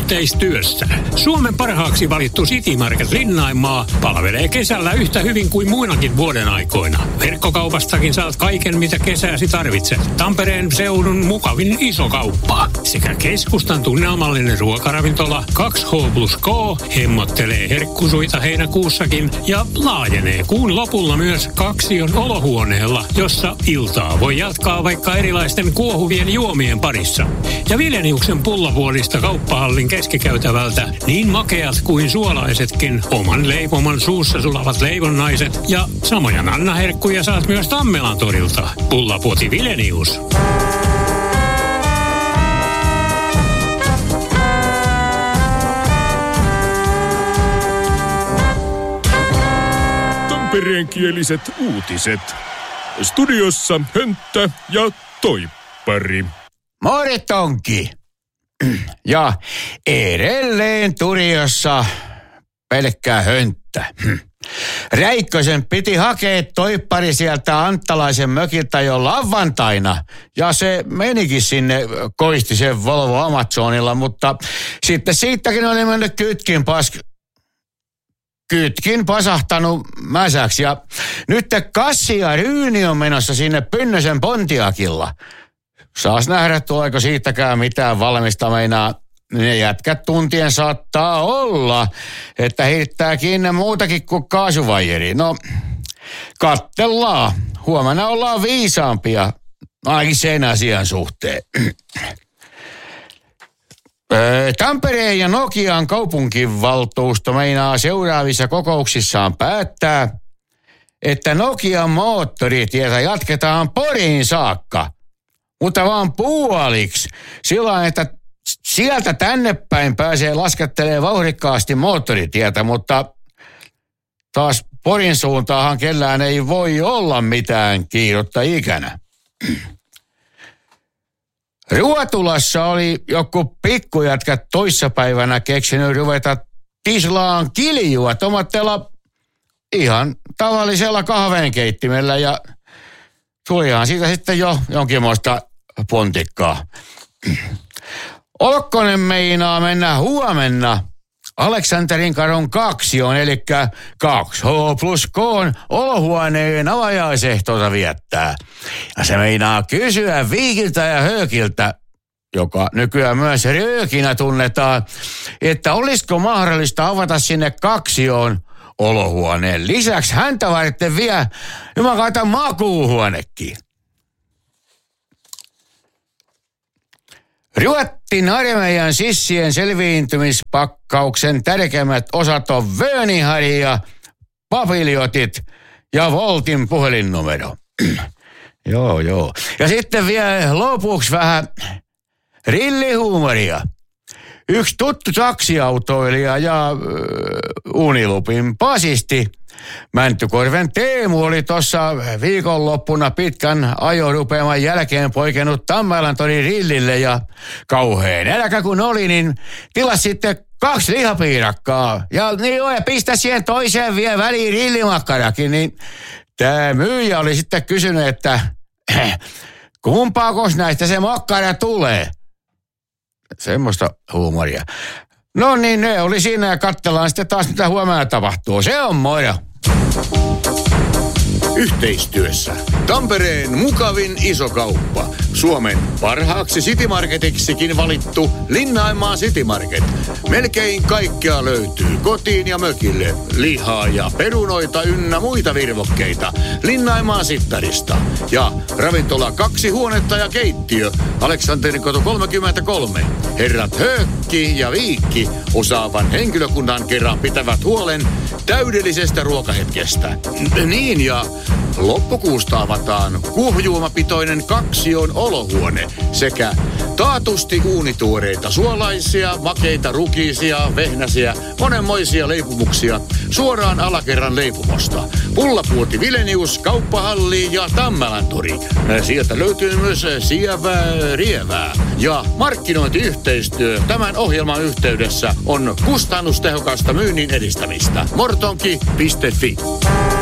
yhteistyössä. Suomen parhaaksi valittu City Market Linnaimaa palvelee kesällä yhtä hyvin kuin muinakin vuoden aikoina. Verkkokaupastakin saat kaiken, mitä kesäsi tarvitset. Tampereen seudun mukavin iso kauppa sekä keskustan tunnelmallinen ruokaravintola 2H+K hemmottelee herkkusuita heinäkuussakin ja laajenee kuun lopulla myös Kaksion olohuoneella, jossa iltaa voi jatkaa vaikka erilaisten kuohuvien juomien parissa. Ja Vileniuksen pullavuorista kauppahallin keskikäytävältä niin makeat kuin suolaisetkin oman leipoman suussa sulavat leivonnaiset ja samoja nannaherkkuja saat myös Tammelan torilta. Pullapuoti Vilenius. Tampereenkieliset uutiset. Studiossa Hönttä ja Toippari. Moritonki. Ja edelleen studiossa pelkkää Hönttä. Räikkösen piti hakea Toippari sieltä Anttalaisen mökiltä jo lauantaina. Ja se menikin sinne Koistisen Volvo Amazonilla, mutta sitten siitäkin oli mennyt kytkin pasahtanut mäsäksi. Ja nyt Kassi ja Ryyni on menossa sinne Pynnösen Pontiakilla. Saas nähdä, tuleeko siitäkään mitään valmista meinaa. Ne jätkät tuntien saattaa olla, että heittää kiinni muutakin kuin kaasuvajeri. No, katsellaan. Huomenna ollaan viisaampia, ainakin sen asian suhteen. Tampereen ja Nokian kaupunkivaltuusto meinaa seuraavissa kokouksissaan päättää, että Nokian moottoritietä jatketaan Poriin saakka, mutta vaan puoliksi. Sillä että sieltä tänne päin pääsee laskettelemaan vauhdikkaasti moottoritietä, mutta taas Porin suuntaahan kellään ei voi olla mitään kiirettä ikänä. Ruotulassa oli joku pikkujätkä toissapäivänä keksinyt ruveta tislaan kiljua tomatteella ihan tavallisella kahvenkeittimellä ja tulihan siitä sitten jo jonkinmoista pontikkaa. Olkkonen meinaa mennä huomenna Aleksanterin kadun 2, eli 2H+K olohuoneen avajaisehtoota viettää. Ja se meinaa kysyä Viikiltä ja Höökiltä, joka nykyään myös Röökinä tunnetaan, että olisiko mahdollista avata sinne 2 olohuoneen. Lisäksi häntä varten vielä jumakauta makuuhuonekin. Ruotsin armeijan sissien selviintymispakkauksen tärkeimmät osat on Vönihari ja papiljotit ja Voltin puhelinnumero. Joo. Ja sitten vielä lopuksi vähän rillihuumoria. Yksi tuttu taksiautoilija ja Unilupin basisti Mäntykorven Teemu oli tuossa viikonloppuna pitkän ajorupeaman jälkeen poikennut Tammelan torin rillille ja kauheen eläkä kun oli, niin tilasi sitten 2 lihapiirakkaa. Ja pistä siihen toiseen vielä väliin rillimakkarakin, niin tämä myyjä oli sitten kysynyt, että kumpaakos näistä se makkara tulee? Semmoista huumoria. No niin, ne oli siinä ja katsellaan sitten taas mitä huomenna tapahtuu. Se on moro. Yhteistyössä Tampereen mukavin iso kauppa. Suomen parhaaksi Citymarketiksikin valittu Linnaimaa City Market. Melkein kaikkea löytyy kotiin ja mökille. Lihaa ja perunoita ynnä muita virvokkeita. Linnaimaa Sittarista. Ja ravintola 2 huonetta ja keittiö. Aleksanterin katu 33. Herrat Höökki ja Viikki osaavan henkilökunnan kerran pitävät huolen täydellisestä ruokahetkestä. Niin ja loppukuusta avataan kuohujuomapitoinen 2 olohuone sekä taatusti uunituoreita suolaisia, makeita rukiisia, vehnäsiä, monenmoisia leipumuksia suoraan alakerran leipumosta. Pullapuoti Vilenius, kauppahalli ja Tammelantori. Sieltä löytyy myös sievää rievää. Ja markkinointiyhteistyö tämän ohjelman yhteydessä on kustannustehokasta myynnin edistämistä. Mortonki.fi